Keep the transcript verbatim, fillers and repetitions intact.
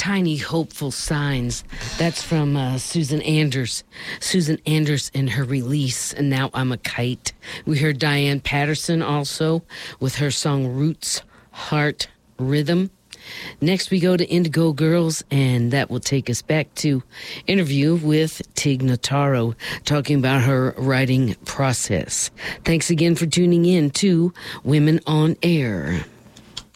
Tiny Hopeful Signs. That's from uh, Susan Anders. Susan Anders in her release, And Now I'm a Kite. We heard Diane Patterson also with her song Roots, Heart, Rhythm. Next, we go to Indigo Girls, and that will take us back to interview with Tig Notaro, talking about her writing process. Thanks again for tuning in to Women on Air.